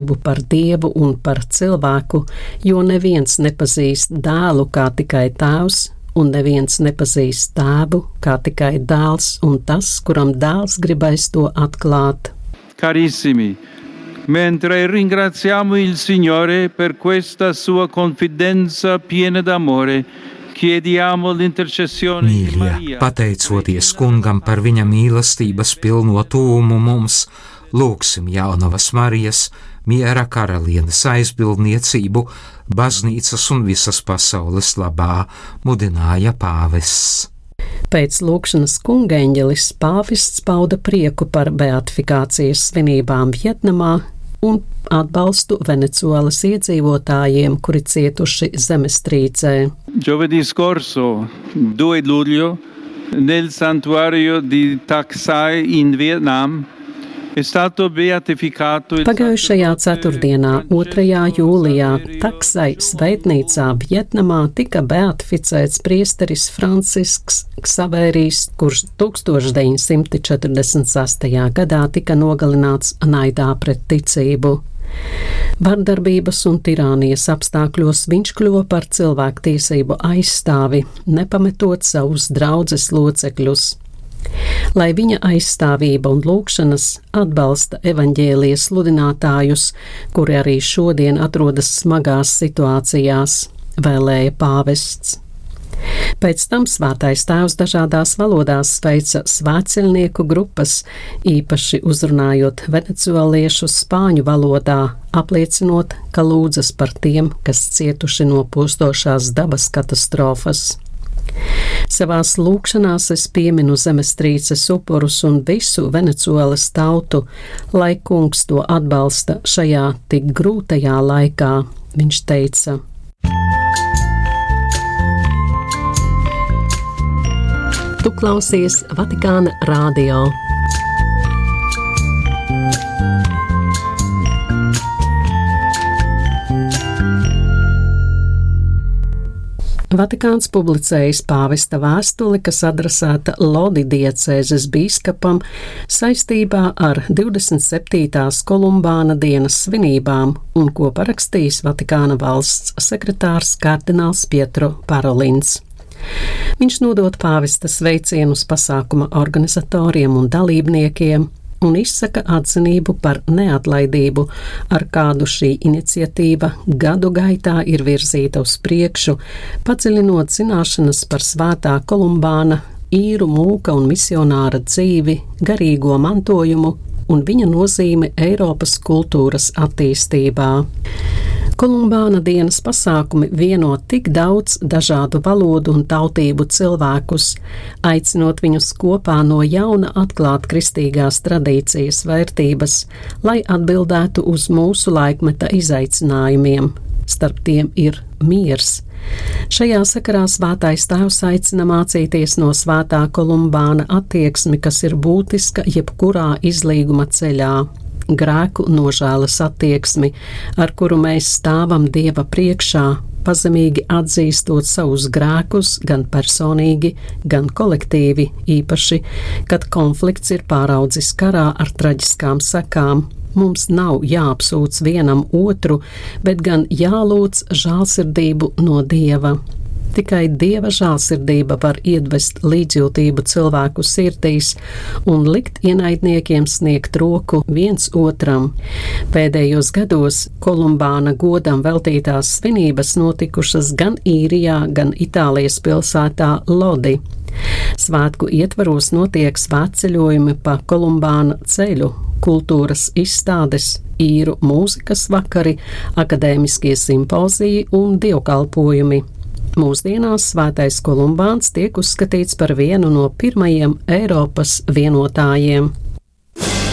mīlestību par Dievu un par cilvēku, jo neviens nepazīst dēlu kā tikai Tēvs, un neviens nepazīst Tēvu kā tikai dēls un tas, kuram dēls gribēs to atklāt. Carissimi, mentre ringraziamo il Signore per questa sua confidenza piena d'amore, chiediamo l'intercessione di Maria. Mīļie, pateicoties Kungam par viņa mīlestības pilno tūmu mums, lūgsim jaunavas Marijas, miera karalienes aizbildniecību, baznīcas un visas pasaules labā, mudināja pāvests. Pēc lūgšanas kungeņģelis pāvests pauda prieku par beatifikācijas svinībām Vietnamā un atbalstu Venecuēlas iedzīvotājiem, kuri cietuši zemestrīcē. Giovedì scorso, 2 luglio, nel santuario di Tak Sai in Vietnam, Pagājušajā ceturtdienā, 2. jūlijā, Taksai svētnīcā Vietnamā tika beatificēts priesteris Francisks Ksavērijs, kurš 1946. gadā tika nogalināts naidā pret ticību. Vardarbības un tirānijas apstākļos viņš kļuva par cilvēktiesību aizstāvi, nepametot savus draudzes locekļus. Lai viņa aizstāvība un lūgšanas atbalsta evaņģēlijas sludinātājus, kuri arī šodien atrodas smagās situācijās, vēlēja pāvests. Pēc tam Svētais Tēvs dažādās valodās sveica svētceļnieku grupas, īpaši uzrunājot venecuēliešu spāņu valodā, apliecinot, ka lūdzas par tiem, kas cietuši no postošās dabas katastrofas. Savās lūgšanās es pieminu zemestrīces upurus un visu Venecuēlas tautu, lai Kungs to atbalsta šajā tik grūtajā laikā, viņš teica. Tu klausies Vatikāna radio. Vatikāns publicējis pāvesta vēstuli, kas adresēta Lodi diecēzes bīskapam saistībā ar 27. Kolumbāna dienas svinībām un ko parakstījis Vatikāna valsts sekretārs kardināls Pietro Parolins. Viņš nodot pāvesta sveicienus pasākuma organizatoriem un dalībniekiem un izsaka atzinību par neatlaidību, ar kādu šī iniciatīva gadu gaitā ir virzīta uz priekšu, padziļinot zināšanas par svētā Kolumbāna, īru mūka un misionāra dzīvi, garīgo mantojumu un viņa nozīme Eiropas kultūras attīstībā. Kolumbāna dienas pasākumi vieno tik daudz dažādu valodu un tautību cilvēkus, aicinot viņus kopā no jauna atklāt kristīgās tradīcijas vērtības, lai atbildētu uz mūsu laikmeta izaicinājumiem. Starp tiem ir miers. Šajā sakarā Svētais Tēvs aicina mācīties no svētā Kolumbāna attieksmi, kas ir būtiska jebkurā izlīguma ceļā. Grēku nožēlas attieksmi, ar kuru mēs stāvam Dieva priekšā, pazemīgi atzīstot savus grēkus gan personīgi, gan kolektīvi, īpaši, kad konflikts ir pāraudzis karā ar traģiskām sekām. Mums nav jāapsūdz vienam otru, bet gan jālūdz žēlsirdību no Dieva. Tikai Dieva žēlsirdība var iedvest līdzjūtību cilvēku sirdīs un likt ienaidniekiem sniegt roku viens otram. Pēdējos gados Kolumbāna godam veltītās svinības notikušas gan Īrijā, gan Itālijas pilsētā Lodi. Svētku ietvaros notiek svētceļojumi pa Kolumbāna ceļu, kultūras izstādes, īru mūzikas vakari, akadēmiskie simpoziji un dievkalpojumi. Mūsdienās Svētais Kolumbāns tiek uzskatīts par vienu no pirmajiem Eiropas vienotājiem.